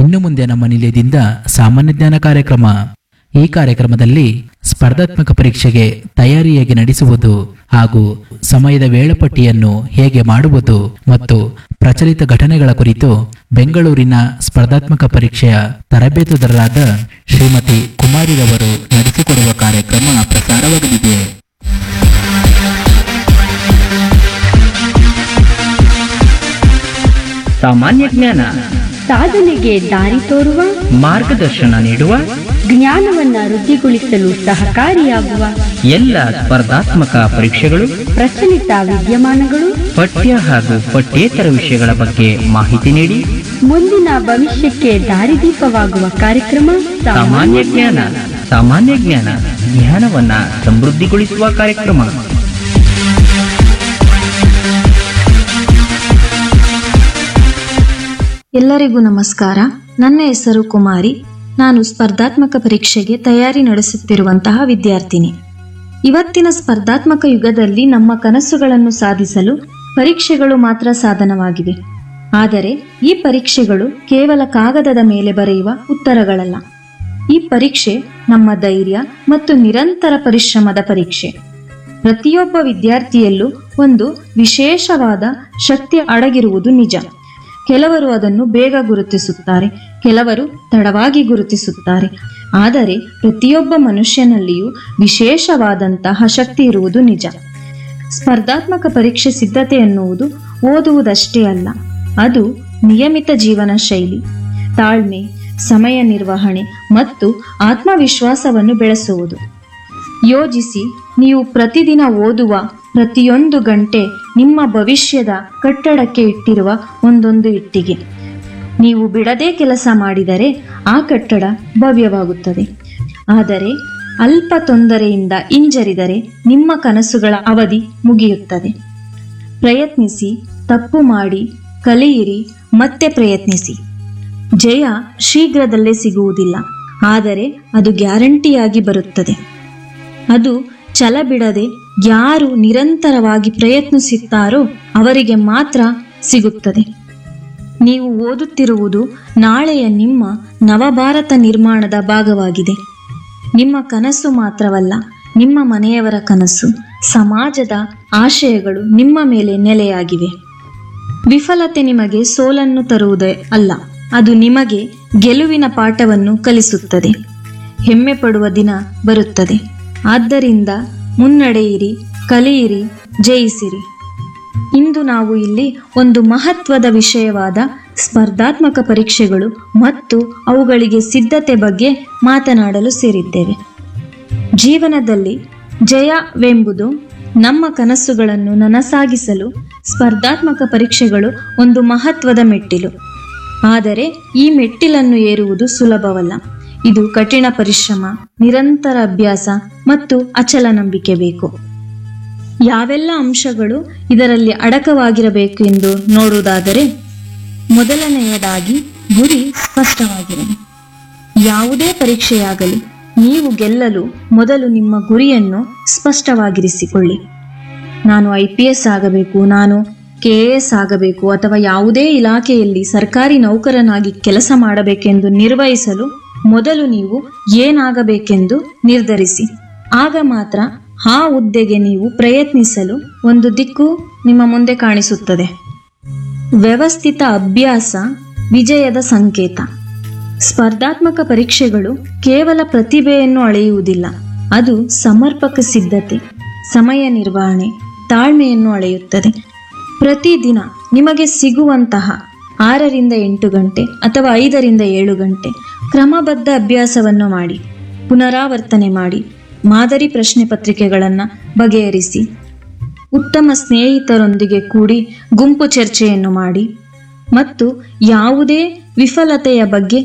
ಇನ್ನು ಮುಂದೆ ನಮ್ಮ ನಿಲಯದಿಂದ ಸಾಮಾನ್ಯ ಜ್ಞಾನ ಕಾರ್ಯಕ್ರಮ. ಈ ಕಾರ್ಯಕ್ರಮದಲ್ಲಿ ಸ್ಪರ್ಧಾತ್ಮಕ ಪರೀಕ್ಷೆಗೆ ತಯಾರಿ ಹೇಗೆ ನಡೆಸುವುದು ಹಾಗೂ ಸಮಯದ ವೇಳಾಪಟ್ಟಿಯನ್ನು ಹೇಗೆ ಮಾಡುವುದು ಮತ್ತು ಪ್ರಚಲಿತ ಘಟನೆಗಳ ಕುರಿತು ಬೆಂಗಳೂರಿನ ಸ್ಪರ್ಧಾತ್ಮಕ ಪರೀಕ್ಷೆಯ ತರಬೇತುದಾರರಾದ ಶ್ರೀಮತಿ ಕುಮಾರಿರವರು ನಡೆಸಿಕೊಡುವ ಕಾರ್ಯಕ್ರಮ ಪ್ರಸಾರವಾಗಲಿದೆ. ಸಾಮಾನ್ಯ ಜ್ಞಾನ ಸಾಧನೆಗೆ ದಾರಿ ತೋರುವ, ಮಾರ್ಗದರ್ಶನ ನೀಡುವ, ಜ್ಞಾನವನ್ನ ವೃದ್ಧಿಗೊಳಿಸಲು ಸಹಕಾರಿಯಾಗುವ ಎಲ್ಲ ಸ್ಪರ್ಧಾತ್ಮಕ ಪರೀಕ್ಷೆಗಳು, ಪ್ರಚಲಿತ ವಿದ್ಯಮಾನಗಳು, ಪಠ್ಯ ಹಾಗೂ ಪಠ್ಯೇತರ ವಿಷಯಗಳ ಬಗ್ಗೆ ಮಾಹಿತಿ ನೀಡಿ ಮುಂದಿನ ಭವಿಷ್ಯಕ್ಕೆ ದಾರಿದೀಪವಾಗುವ ಕಾರ್ಯಕ್ರಮ ಸಾಮಾನ್ಯ ಜ್ಞಾನ. ಸಾಮಾನ್ಯ ಜ್ಞಾನ ಜ್ಞಾನವನ್ನ ಸಮೃದ್ಧಿಗೊಳಿಸುವ ಕಾರ್ಯಕ್ರಮ. ಎಲ್ಲರಿಗೂ ನಮಸ್ಕಾರ. ನನ್ನ ಹೆಸರು ಕುಮಾರಿ. ನಾನು ಸ್ಪರ್ಧಾತ್ಮಕ ಪರೀಕ್ಷೆಗೆ ತಯಾರಿ ನಡೆಸುತ್ತಿರುವಂತಹ ವಿದ್ಯಾರ್ಥಿನಿ. ಇವತ್ತಿನ ಸ್ಪರ್ಧಾತ್ಮಕ ಯುಗದಲ್ಲಿ ನಮ್ಮ ಕನಸುಗಳನ್ನು ಸಾಧಿಸಲು ಪರೀಕ್ಷೆಗಳು ಮಾತ್ರ ಸಾಧನವಾಗಿವೆ. ಆದರೆ ಈ ಪರೀಕ್ಷೆಗಳು ಕೇವಲ ಕಾಗದದ ಮೇಲೆ ಬರೆಯುವ ಉತ್ತರಗಳಲ್ಲ. ಈ ಪರೀಕ್ಷೆ ನಮ್ಮ ಧೈರ್ಯ ಮತ್ತು ನಿರಂತರ ಪರಿಶ್ರಮದ ಪರೀಕ್ಷೆ. ಪ್ರತಿಯೊಬ್ಬ ವಿದ್ಯಾರ್ಥಿಯಲ್ಲೂ ಒಂದು ವಿಶೇಷವಾದ ಶಕ್ತಿ ಅಡಗಿರುವುದು ನಿಜ. ಕೆಲವರು ಅದನ್ನು ಬೇಗ ಗುರುತಿಸುತ್ತಾರೆ, ಕೆಲವರು ತಡವಾಗಿ ಗುರುತಿಸುತ್ತಾರೆ. ಆದರೆ ಪ್ರತಿಯೊಬ್ಬ ಮನುಷ್ಯನಲ್ಲಿಯೂ ವಿಶೇಷವಾದಂತಹ ಶಕ್ತಿ ಇರುವುದು ನಿಜ. ಸ್ಪರ್ಧಾತ್ಮಕ ಪರೀಕ್ಷೆ ಸಿದ್ಧತೆ ಎನ್ನುವುದು ಓದುವುದಷ್ಟೇ ಅಲ್ಲ, ಅದು ನಿಯಮಿತ ಜೀವನ ಶೈಲಿ, ತಾಳ್ಮೆ, ಸಮಯ ನಿರ್ವಹಣೆ ಮತ್ತು ಆತ್ಮವಿಶ್ವಾಸವನ್ನು ಬೆಳೆಸುವುದು. ಯೋಜಿಸಿ, ನೀವು ಪ್ರತಿದಿನ ಓದುವ ಪ್ರತಿಯೊಂದು ಗಂಟೆ ನಿಮ್ಮ ಭವಿಷ್ಯದ ಕಟ್ಟಡಕ್ಕೆ ಇಟ್ಟಿರುವ ಒಂದೊಂದು ಇಟ್ಟಿಗೆ. ನೀವು ಬಿಡದೆ ಕೆಲಸ ಮಾಡಿದರೆ ಆ ಕಟ್ಟಡ ಭವ್ಯವಾಗುತ್ತದೆ. ಆದರೆ ಅಲ್ಪ ತೊಂದರೆಯಿಂದ ಹಿಂಜರಿದರೆ ನಿಮ್ಮ ಕನಸುಗಳ ಅವಧಿ ಮುಗಿಯುತ್ತದೆ. ಪ್ರಯತ್ನಿಸಿ, ತಪ್ಪು ಮಾಡಿ, ಕಲಿಯಿರಿ, ಮತ್ತೆ ಪ್ರಯತ್ನಿಸಿ. ಜಯ ಶೀಘ್ರದಲ್ಲೇ ಸಿಗುವುದಿಲ್ಲ, ಆದರೆ ಅದು ಗ್ಯಾರಂಟಿಯಾಗಿ ಬರುತ್ತದೆ. ಅದು ಛಲ ಬಿಡದೆ ಯಾರು ನಿರಂತರವಾಗಿ ಪ್ರಯತ್ನಿಸುತ್ತಾರೋ ಅವರಿಗೆ ಮಾತ್ರ ಸಿಗುತ್ತದೆ. ನೀವು ಓದುತ್ತಿರುವುದು ನಾಳೆಯ ನಿಮ್ಮ ನವಭಾರತ ನಿರ್ಮಾಣದ ಭಾಗವಾಗಿದೆ. ನಿಮ್ಮ ಕನಸು ಮಾತ್ರವಲ್ಲ, ನಿಮ್ಮ ಮನೆಯವರ ಕನಸು, ಸಮಾಜದ ಆಶಯಗಳು ನಿಮ್ಮ ಮೇಲೆ ನೆಲೆಯಾಗಿವೆ. ವಿಫಲತೆ ನಿಮಗೆ ಸೋಲನ್ನು ತರುವುದೇ ಅಲ್ಲ, ಅದು ನಿಮಗೆ ಗೆಲುವಿನ ಪಾಠವನ್ನು ಕಲಿಸುತ್ತದೆ. ಹೆಮ್ಮೆ ಪಡುವ ದಿನ ಬರುತ್ತದೆ. ಆದ್ದರಿಂದ ಮುನ್ನಡೆಯಿರಿ, ಕಲಿಯಿರಿ, ಜಯಿಸಿರಿ. ಇಂದು ನಾವು ಇಲ್ಲಿ ಒಂದು ಮಹತ್ವದ ವಿಷಯವಾದ ಸ್ಪರ್ಧಾತ್ಮಕ ಪರೀಕ್ಷೆಗಳು ಮತ್ತು ಅವುಗಳಿಗೆ ಸಿದ್ಧತೆ ಬಗ್ಗೆ ಮಾತನಾಡಲು ಸೇರಿದ್ದೇವೆ. ಜೀವನದಲ್ಲಿ ಜಯವೆಂಬುದು ನಮ್ಮ ಕನಸುಗಳನ್ನು ನನಸಾಗಿಸಲು ಸ್ಪರ್ಧಾತ್ಮಕ ಪರೀಕ್ಷೆಗಳು ಒಂದು ಮಹತ್ವದ ಮೆಟ್ಟಿಲು. ಆದರೆ ಈ ಮೆಟ್ಟಿಲನ್ನು ಏರುವುದು ಸುಲಭವಲ್ಲ. ಇದು ಕಠಿಣ ಪರಿಶ್ರಮ, ನಿರಂತರ ಅಭ್ಯಾಸ ಮತ್ತು ಅಚಲ ನಂಬಿಕೆ ಬೇಕು. ಯಾವೆಲ್ಲ ಅಂಶಗಳು ಇದರಲ್ಲಿ ಅಡಕವಾಗಿರಬೇಕು ಎಂದು ನೋಡುವುದಾದರೆ, ಮೊದಲನೆಯದಾಗಿ ಗುರಿ ಸ್ಪಷ್ಟವಾಗಿರಲಿ. ಯಾವುದೇ ಪರೀಕ್ಷೆಯಾಗಲಿ, ನೀವು ಗೆಲ್ಲಲು ಮೊದಲು ನಿಮ್ಮ ಗುರಿಯನ್ನು ಸ್ಪಷ್ಟವಾಗಿರಿಸಿಕೊಳ್ಳಿ. ನಾನು IPS ಆಗಬೇಕು, ನಾನು KAS ಆಗಬೇಕು ಅಥವಾ ಯಾವುದೇ ಇಲಾಖೆಯಲ್ಲಿ ಸರ್ಕಾರಿ ನೌಕರನಾಗಿ ಕೆಲಸ ಮಾಡಬೇಕೆಂದು ನಿರ್ವಹಿಸಲು ಮೊದಲು ನೀವು ಏನಾಗಬೇಕೆಂದು ನಿರ್ಧರಿಸಿ. ಆಗ ಮಾತ್ರ ಆ ಹುದ್ದೆಗೆ ನೀವು ಪ್ರಯತ್ನಿಸಲು ಒಂದು ದಿಕ್ಕು ನಿಮ್ಮ ಮುಂದೆ ಕಾಣಿಸುತ್ತದೆ. ವ್ಯವಸ್ಥಿತ ಅಭ್ಯಾಸ ವಿಜಯದ ಸಂಕೇತ. ಸ್ಪರ್ಧಾತ್ಮಕ ಪರೀಕ್ಷೆಗಳು ಕೇವಲ ಪ್ರತಿಭೆಯನ್ನು ಅಳೆಯುವುದಿಲ್ಲ, ಅದು ಸಮರ್ಪಕ ಸಿದ್ಧತೆ, ಸಮಯ ನಿರ್ವಹಣೆ, ತಾಳ್ಮೆಯನ್ನು ಅಳೆಯುತ್ತದೆ. ಪ್ರತಿದಿನ ನಿಮಗೆ ಸಿಗುವಂತಹ 6ರಿಂದ 8 ಗಂಟೆ ಅಥವಾ 5ರಿಂದ 7 ಗಂಟೆ ಕ್ರಮಬದ್ಧ ಅಭ್ಯಾಸವನ್ನು ಮಾಡಿ, ಪುನರಾವರ್ತನೆ ಮಾಡಿ, ಮಾದರಿ ಪ್ರಶ್ನೆ ಪತ್ರಿಕೆಗಳನ್ನು ಬಗೆಹರಿಸಿ, ಉತ್ತಮ ಸ್ನೇಹಿತರೊಂದಿಗೆ ಕೂಡಿ ಗುಂಪು ಚರ್ಚೆಯನ್ನು ಮಾಡಿ ಮತ್ತು ಯಾವುದೇ ವಿಫಲತೆಯ ಬಗ್ಗೆ